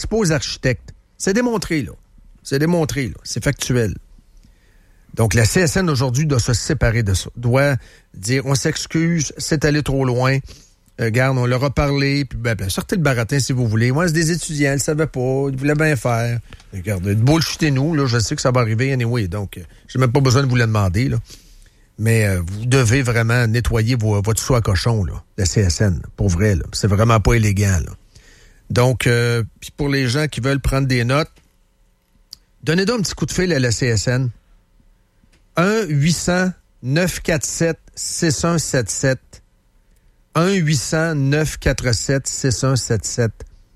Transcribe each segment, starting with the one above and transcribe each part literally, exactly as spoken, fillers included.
principaux architectes. C'est démontré, là. C'est démontré, là. C'est factuel. Donc, la C S N, aujourd'hui, doit se séparer de ça. Doit dire, on s'excuse, c'est allé trop loin. Euh, regarde, on leur a parlé, puis ben, ben, sortez le baratin si vous voulez. Moi, c'est des étudiants, ils ne savaient pas, ils voulaient bien faire. Regarde, bullshitez-nous, là, je sais que ça va arriver anyway, donc euh, j'ai même pas besoin de vous le demander, là. Mais euh, vous devez vraiment nettoyer vos, votre soie à cochon, là, la C S N, pour vrai, là. C'est vraiment pas élégant, là. Donc, euh, puis pour les gens qui veulent prendre des notes, donnez donc un petit coup de fil à la C S N. un huit cents neuf quatre sept six un sept sept. un huit cents neuf quatre sept six un sept sept.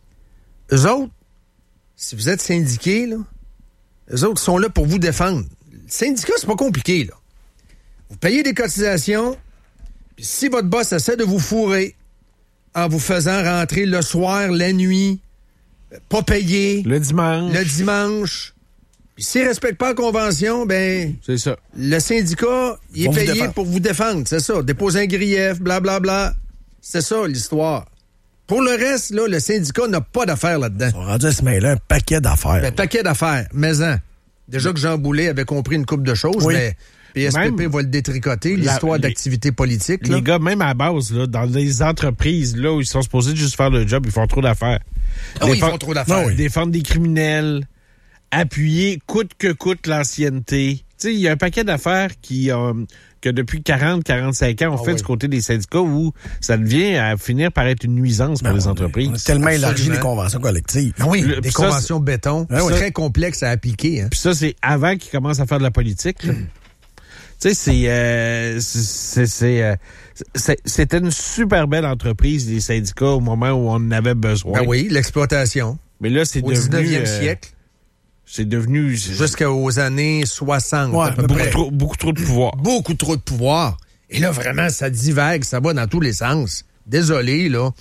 Eux autres, si vous êtes syndiqués, là, eux autres sont là pour vous défendre. Le syndicat, c'est pas compliqué, là. Vous payez des cotisations, puis si votre boss essaie de vous fourrer en vous faisant rentrer le soir, la nuit, pas payé... Le dimanche. Le dimanche... Puis s'il ne respecte pas la convention, ben... C'est ça. Le syndicat, il est payé pour vous défendre, c'est ça. Déposer un grief, blablabla. Bla, bla. C'est ça, l'histoire. Pour le reste, là, le syndicat n'a pas d'affaires là-dedans. On a rendu à ce mail-là un paquet d'affaires. Un paquet d'affaires, mais hein. Déjà que Jean Boulet avait compris une couple de choses, oui. Mais P S P P même va le détricoter, l'histoire la, d'activité politique. Les là. gars, même à la base, là, dans les entreprises, là, où ils sont supposés juste faire le job, ils font trop d'affaires. Ah oui, ils font trop d'affaires. Non, défendre des criminels, appuyer coûte que coûte l'ancienneté. Tu sais, il y a un paquet d'affaires qui... Euh, que depuis quarante à quarante-cinq ans, on ah fait oui. du côté des syndicats où ça devient à finir par être une nuisance pour ben, les entreprises. On a tellement élargi les conventions collectives. Ah oui, Le, des conventions ça, béton. C'est oui. très complexe à appliquer. Hein. Puis ça, c'est avant qu'ils commencent à faire de la politique. Mmh. Tu sais, c'est, euh, c'est, c'est, euh, c'est, c'était une super belle entreprise, les syndicats, au moment où on en avait besoin. Ben oui, l'exploitation. Mais là, c'est au devenu... Au dix-neuvième euh, siècle. C'est devenu... Jusqu'aux années soixante. Ouais, à peu beaucoup, près. Trop, beaucoup trop de pouvoir. Beaucoup trop de pouvoir. Et là, vraiment, ça divague, ça va dans tous les sens. Désolé, là.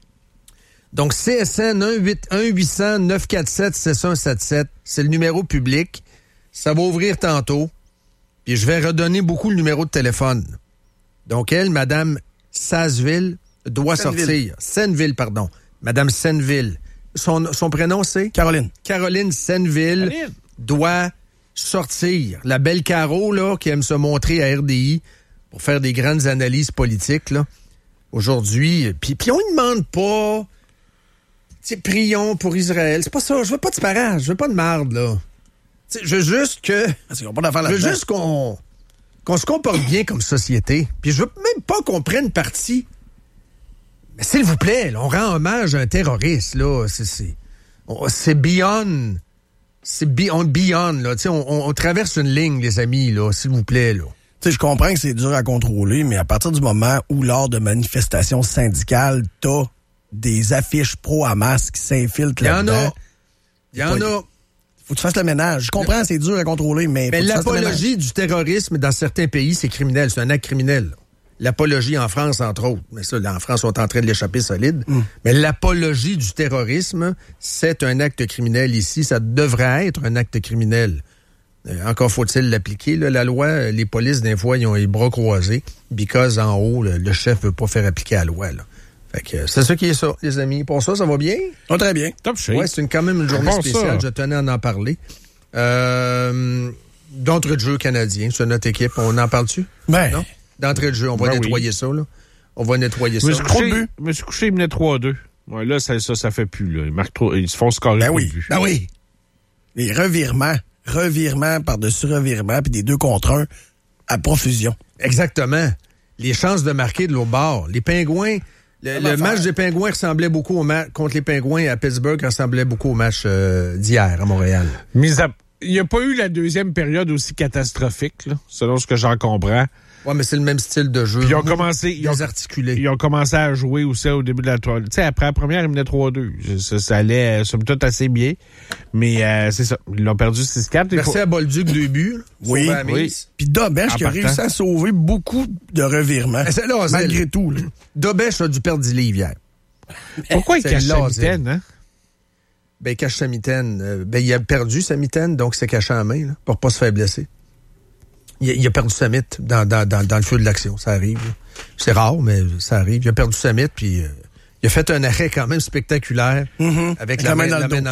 Donc, C S N un huit cents neuf quatre sept six un sept sept, c'est le numéro public. Ça va ouvrir tantôt. Puis je vais redonner beaucoup le numéro de téléphone. Donc, elle, Madame Sasseville, doit Senneville. sortir. Senneville, pardon. Madame Senneville. Son, son prénom, c'est? Caroline. Caroline Senneville Caroline. doit sortir. La belle Caro, là, qui aime se montrer à R D I pour faire des grandes analyses politiques, là, aujourd'hui. Puis, puis on ne demande pas, tu sais, prions pour Israël. C'est pas ça. Je veux pas de parage. Je veux pas de marde, là. T'sais, je veux juste que... Parce qu'on pas d'affaires là-dedans. Je veux juste qu'on, qu'on se comporte bien comme société. Puis je veux même pas qu'on prenne parti. Mais s'il vous plaît, là, on rend hommage à un terroriste, là. C'est, c'est, on, c'est beyond... C'est beyond, beyond là. Tu sais, on, on, on traverse une ligne, les amis, là, s'il vous plaît, là. Tu sais, je comprends que c'est dur à contrôler, mais à partir du moment où, lors de manifestations syndicales, t'as des affiches pro-Hamas qui s'infiltrent là-dedans... Il y en a. Il y en a. Faut que tu fasses le ménage. Je comprends, le... c'est dur à contrôler, mais... Mais l'apologie du terrorisme dans certains pays, c'est criminel. C'est un acte criminel. Là. L'apologie en France, entre autres. Mais ça, là, en France, on est en train de l'échapper solide. Mm. Mais l'apologie du terrorisme, c'est un acte criminel ici. Ça devrait être un acte criminel. Euh, encore faut-il l'appliquer. Là, la loi, les polices, des fois, ils ont les bras croisés. Because en haut, le, le chef veut pas faire appliquer la loi, là. Fait que c'est ça qui est ça, les amis. Pour ça, ça va bien? Oh, très bien. Top shape. Ouais, c'est une, quand même une journée spéciale. Ça. Je tenais à en parler. Euh, d'entrée de jeu canadien, c'est notre équipe. On en parle-tu? Ben. Non? D'entrée de jeu, on va ben nettoyer oui. ça, là. On va nettoyer ça. Je me suis couché, il menait trois deux. Ouais, là, ça, ça, ça fait plus, là. Ils, marquent trop, ils se font scorer. Ben oui. Ben oui. Les revirements. Revirements par-dessus revirements, puis des deux contre un à profusion. Exactement. Les chances de marquer de l'autre bord. Les Pingouins... Le, le match des Pingouins ressemblait beaucoup au match contre les Pingouins à Pittsburgh, ressemblait beaucoup au match euh, d'hier à Montréal. Mais il n'y a pas eu la deuxième période aussi catastrophique, là, selon ce que j'en comprends. Oui, mais c'est le même style de jeu. Puis ils ont commencé... Ils ont, articulé. Ils ont commencé à jouer aussi au début de la toile. Tu sais, après la première, ils menaient trois deux. Ça, ça allait, somme toute, assez bien. Mais euh, c'est ça. Ils l'ont perdu six quatre. Merci faut... à Bolduc, deux buts. Oui. oui. Puis Dobèche qui a réussi à sauver beaucoup de revirements. C'est là, malgré tout. Là. Dobèche a dû perdre dix livres hier. Pourquoi il cache sa mitaine, hein? Ben, il cache sa mitaine. Euh, ben, il a perdu sa mitaine, donc c'est caché en main, là, pour pas se faire blesser. Il a, il a perdu sa mythe dans, dans, dans, dans le feu de l'action. Ça arrive. Là. C'est rare, mais ça arrive. Il a perdu sa mythe, puis euh, il a fait un arrêt quand même spectaculaire mm-hmm. avec la main dans le dos.